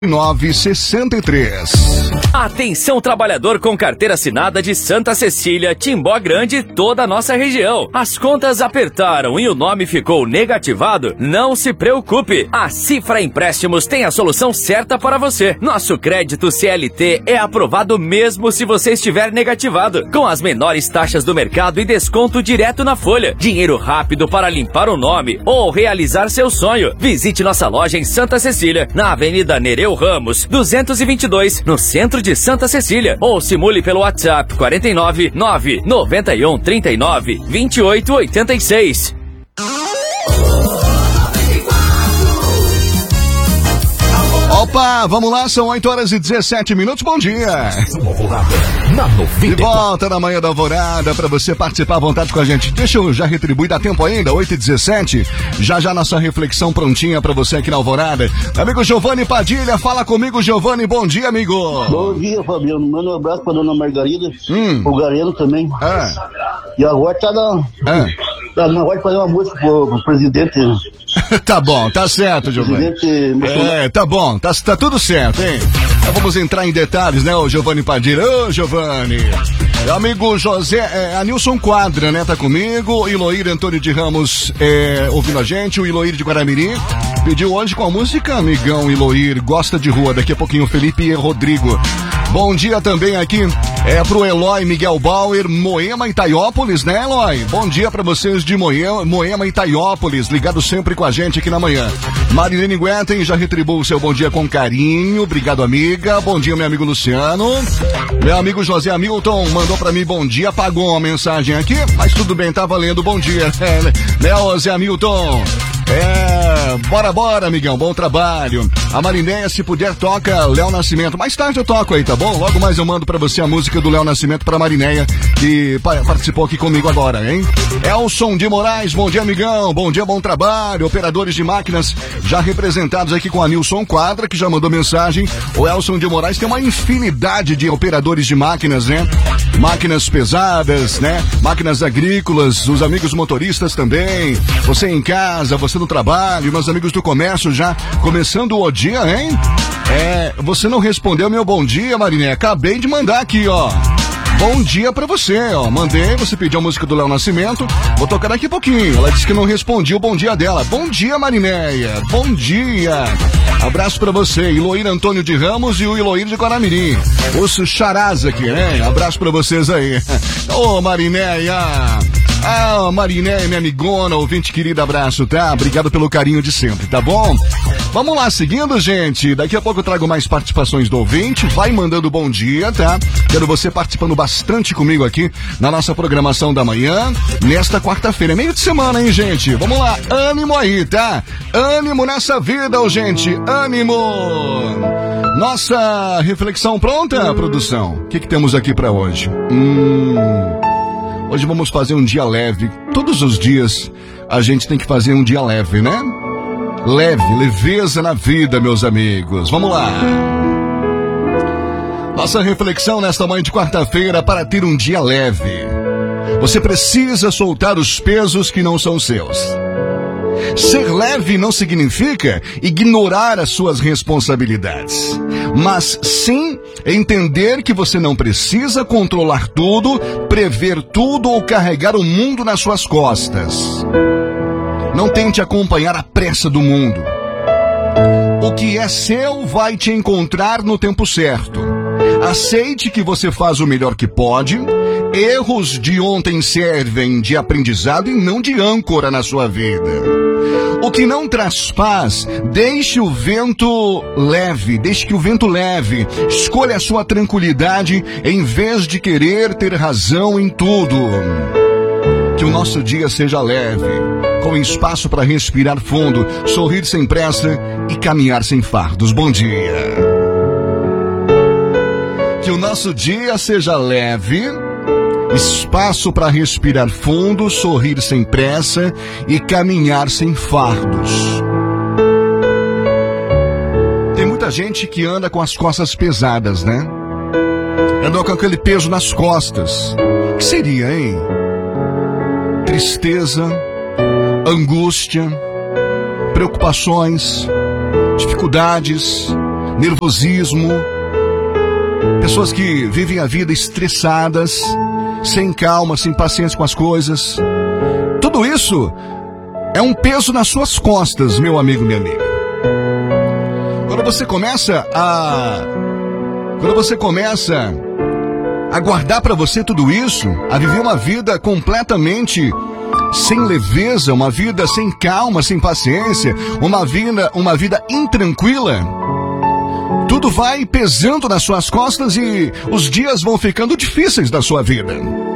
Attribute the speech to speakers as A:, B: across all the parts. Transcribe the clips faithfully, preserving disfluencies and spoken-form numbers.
A: nove sessenta e três.
B: Atenção trabalhador com carteira assinada de Santa Cecília, Timbó Grande e toda a nossa região. As contas apertaram e o nome ficou negativado? Não se preocupe. A Cifra Empréstimos tem a solução certa para você. Nosso crédito C L T é aprovado mesmo se você estiver negativado, com as menores taxas do mercado e desconto direto na folha. Dinheiro rápido para limpar o nome ou realizar seu sonho. Visite nossa loja em Santa Cecília, na Avenida Nereu Ramos, duzentos e vinte e dois, no centro de Santa Cecília. Ou simule pelo WhatsApp quarenta e nove, nove noventa e um, trinta e nove, vinte e oito, oitenta e seis.
A: Opa, vamos lá, são oito horas e dezessete minutos, bom dia. De volta na manhã da Alvorada, para você participar à vontade com a gente. Deixa eu já retribuir, dá tempo ainda, oito e dezessete. Já já nossa reflexão prontinha para você aqui na Alvorada. Amigo Giovanni Padilha, fala comigo, Giovanni, bom dia, amigo.
C: Bom dia, Fabiano, manda um abraço pra dona Margarida,
A: hum.
C: o Gareno também.
A: Ah.
C: E agora tá na... Ah. Tá na hora de fazer uma música pro, pro presidente.
A: Tá bom, tá certo, Giovanni. É, tá bom, tá, tá tudo certo, hein? Então vamos entrar em detalhes, né, o Giovanni Padilha. Ô, Giovanni. Meu amigo José, é, Anilson Quadra, né, tá comigo. Iloir Antônio de Ramos é, ouvindo a gente. O Iloir de Guaramirim pediu hoje com a música, amigão Iloir, gosta de rua. Daqui a pouquinho o Felipe e Rodrigo. Bom dia também aqui é pro Eloy Miguel Bauer, Moema e Itaiópolis, né, Eloy? Bom dia pra vocês de Moema, Moema e Itaiópolis, ligado sempre com a gente aqui na manhã. Marilene Guetem já retribuiu o seu bom dia com carinho, obrigado, amiga. Bom dia, meu amigo Luciano. Meu amigo José Hamilton mandou pra mim bom dia, apagou uma mensagem aqui, mas tudo bem, tá valendo, bom dia. É, né, José Hamilton? É, bora, bora, amigão, bom trabalho. A Marinéia, se puder, toca Léo Nascimento. Mais tarde eu toco aí, tá bom? Logo mais eu mando pra você a música do Léo Nascimento pra Marinéia, que participou aqui comigo agora, hein? Elson de Moraes, bom dia, amigão, bom dia, bom trabalho. Operadores de máquinas já representados aqui com a Nilson Quadra, que já mandou mensagem. O Elson de Moraes tem uma infinidade de operadores de máquinas, né? Máquinas pesadas, né? Máquinas agrícolas, os amigos motoristas também. Você em casa, você no trabalho, meus amigos do comércio já começando o dia, hein? É, você não respondeu meu bom dia, Mariné. Acabei de mandar aqui, ó. Bom dia pra você, ó. Mandei, você pediu a música do Léo Nascimento. Vou tocar daqui a pouquinho. Ela disse que não respondi o bom dia dela. Bom dia, Marinéia. Bom dia. Abraço pra você, Iloir Antônio de Ramos e o Iloir de Guaramirim. Os charás aqui, né? Abraço pra vocês aí. Ô, Marinéia. Ah, Mariné, minha amigona, ouvinte querida, abraço, tá? Obrigado pelo carinho de sempre, tá bom? Vamos lá, seguindo, gente. Daqui a pouco eu trago mais participações do ouvinte. Vai mandando bom dia, tá? Quero você participando bastante comigo aqui na nossa programação da manhã, nesta quarta-feira. Meio de semana, hein, gente? Vamos lá, ânimo aí, tá? Ânimo nessa vida, ô, gente. Ânimo! Nossa reflexão pronta, produção? O que que temos aqui pra hoje? Hum... Hoje vamos fazer um dia leve. Todos os dias a gente tem que fazer um dia leve, né? Leve, leveza na vida, meus amigos. Vamos lá. Nossa reflexão nesta manhã de quarta-feira para ter um dia leve. Você precisa soltar os pesos que não são seus. Ser leve não significa ignorar as suas responsabilidades, mas sim entender que você não precisa controlar tudo, prever tudo ou carregar o mundo nas suas costas. Não tente acompanhar a pressa do mundo. O que é seu vai te encontrar no tempo certo. Aceite que você faz o melhor que pode. Erros de ontem servem de aprendizado e não de âncora na sua vida. O que não traz paz, deixe o vento leve, deixe que o vento leve. Escolha a sua tranquilidade em vez de querer ter razão em tudo. Que o nosso dia seja leve, com espaço para respirar fundo, sorrir sem pressa e caminhar sem fardos. Bom dia. Que o nosso dia seja leve, espaço para respirar fundo, sorrir sem pressa e caminhar sem fardos. Tem muita gente que anda com as costas pesadas, né? Anda com aquele peso nas costas. O que seria, hein? Tristeza, angústia, preocupações, dificuldades, nervosismo, pessoas que vivem a vida estressadas, sem calma, sem paciência com as coisas. Tudo isso é um peso nas suas costas, meu amigo, minha amiga. Quando você começa a... Quando você começa a guardar para você tudo isso, a viver uma vida completamente sem leveza, uma vida sem calma, sem paciência, uma vida, uma vida intranquila, tudo vai pesando nas suas costas e os dias vão ficando difíceis da sua vida.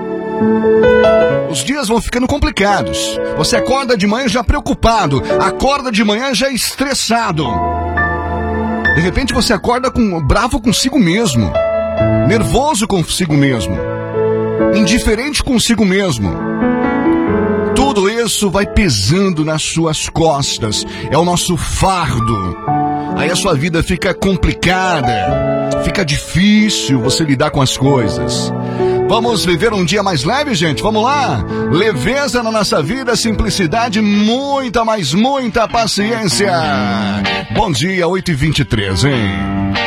A: Os dias vão ficando complicados. Você acorda de manhã já preocupado, acorda de manhã já estressado. De repente você acorda com, bravo consigo mesmo, nervoso consigo mesmo, indiferente consigo mesmo. Tudo isso vai pesando nas suas costas. É o nosso fardo. Aí a sua vida fica complicada, fica difícil você lidar com as coisas. Vamos viver um dia mais leve, gente? Vamos lá? Leveza na nossa vida, simplicidade, muita, mas muita paciência. Bom dia, oito e vinte e três, hein?